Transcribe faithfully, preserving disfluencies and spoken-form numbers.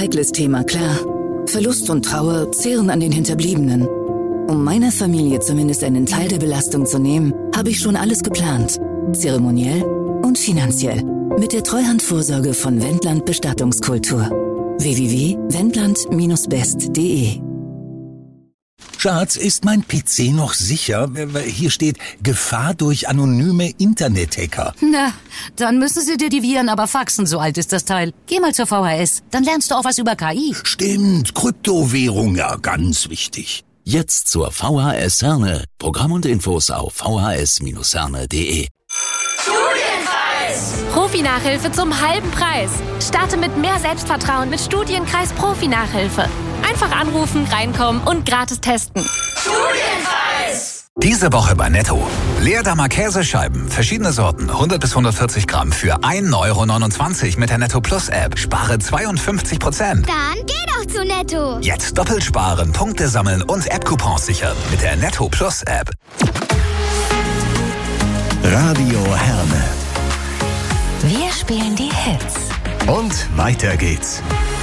heikles Thema, klar. Verlust und Trauer zehren an den Hinterbliebenen. Um meiner Familie zumindest einen Teil der Belastung zu nehmen, habe ich schon alles geplant. Zeremoniell und finanziell. Mit der Treuhandvorsorge von Wendland Bestattungskultur. w w w punkt wendland Bindestrich best punkt de Schatz, ist mein P C noch sicher? Hier steht Gefahr durch anonyme Internet-Hacker. Na, dann müssen sie dir die Viren aber faxen, so alt ist das Teil. Geh mal zur V H S, dann lernst du auch was über K I. Stimmt, Kryptowährung, ja, ganz wichtig. Jetzt zur V H S Herne. Programm und Infos auf v h s Bindestrich herne punkt de. Studienkreis! Profi-Nachhilfe zum halben Preis. Starte mit mehr Selbstvertrauen mit Studienkreis Profi-Nachhilfe. Einfach anrufen, reinkommen und gratis testen. Studienkreis! Diese Woche bei Netto. Leerdammer Käsescheiben, verschiedene Sorten, hundert bis hundertvierzig Gramm für ein Euro neunundzwanzig mit der Netto Plus App. Spare zweiundfünfzig Prozent. Dann geh doch zu Netto. Jetzt doppelt sparen, Punkte sammeln und App-Coupons sichern mit der Netto Plus App. Radio Herne. Wir spielen die Hits. Und weiter geht's.